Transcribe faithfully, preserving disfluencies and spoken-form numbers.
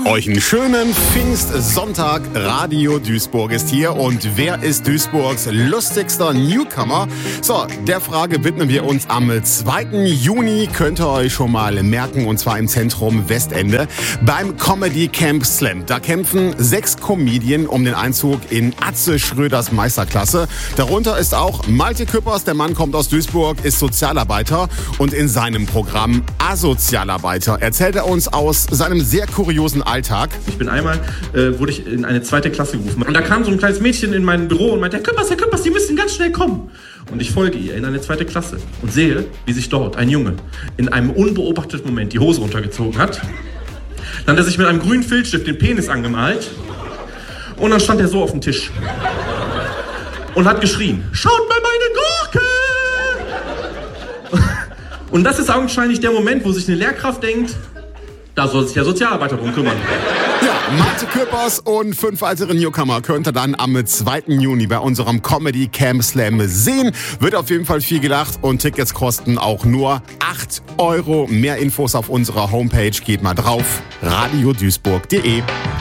Euch einen schönen Pfingstsonntag. Radio Duisburg ist hier. Und wer ist Duisburgs lustigster Newcomer? So, der Frage widmen wir uns am zweiten Juni. Könnt ihr euch schon mal merken, und zwar im Zentrum Westende beim Comedy Camp Slam. Da kämpfen sechs Comedien um den Einzug in Atze Schröders Meisterklasse. Darunter ist auch Malte Küppers. Der Mann kommt aus Duisburg, ist Sozialarbeiter, und in seinem Programm Asozialarbeiter erzählt er uns aus seinem sehr kuriosen Alltag. Ich bin einmal, äh, wurde ich in eine zweite Klasse gerufen. Und da kam so ein kleines Mädchen in mein Büro und meinte, Herr Küppers, Herr Küppers, Sie müssen ganz schnell kommen. Und ich folge ihr in eine zweite Klasse und sehe, wie sich dort ein Junge in einem unbeobachteten Moment die Hose runtergezogen hat. Dann hat er sich mit einem grünen Filzstift den Penis angemalt. Und dann stand er so auf dem Tisch und hat geschrien, schaut mal meine Gurke! Und das ist augenscheinlich der Moment, wo sich eine Lehrkraft denkt, da soll sich der Sozialarbeiter drum kümmern. Ja, Malte Küppers und fünf weitere Newcomer könnt ihr dann am zweiten Juni bei unserem Comedy Camp Slam sehen. Wird auf jeden Fall viel gelacht und Tickets kosten auch nur acht Euro. Mehr Infos auf unserer Homepage. Geht mal drauf, radio duisburg punkt de.